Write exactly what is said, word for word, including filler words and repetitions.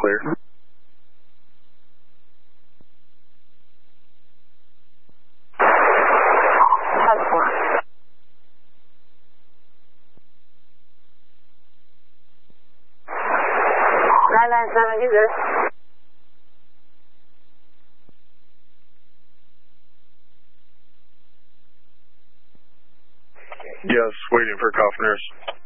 clear. nine nine seven, you good? Yes, waiting for Coffin nurse.